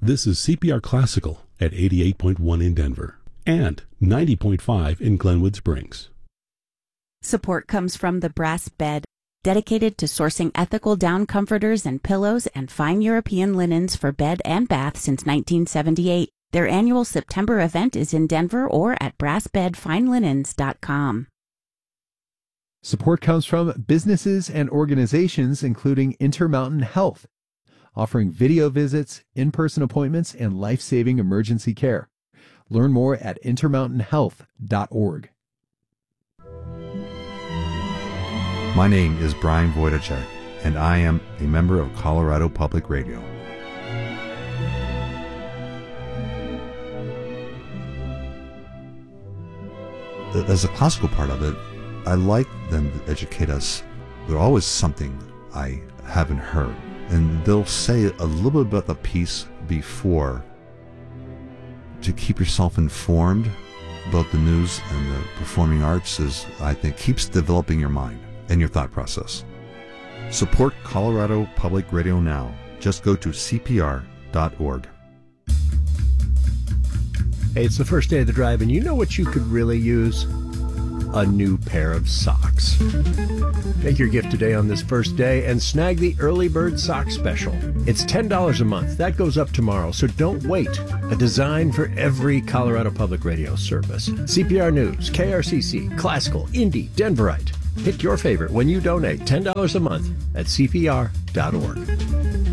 This is CPR Classical at 88.1 in Denver and 90.5 in Glenwood Springs. Support comes from the Brass Bed, dedicated to sourcing ethical down comforters and pillows and fine European linens for bed and bath since 1978. Their annual September event is in Denver or at brassbedfinelinens.com. Support comes from businesses and organizations including Intermountain Health, offering video visits, in-person appointments, and life-saving emergency care. Learn more at intermountainhealth.org. My name is Brian Wojtacek, and I am a member of Colorado Public Radio. As a classical part of it, I like them to educate us. There's always something I haven't heard, and they'll say a little bit about the piece before to keep yourself informed about the news and the performing arts. Is, I think, keeps developing your mind and your thought process. Support Colorado Public Radio now. Just go to CPR.org. Hey, it's the first day of the drive, and you know what you could really use? A new pair of socks. Make your gift today on this first day and snag the Early Bird Sock Special. It's $10 a month. That goes up tomorrow, so don't wait. A design for every Colorado Public Radio service. CPR News, KRCC, Classical, Indie, Denverite. Pick your favorite when you donate $10 a month at CPR.org.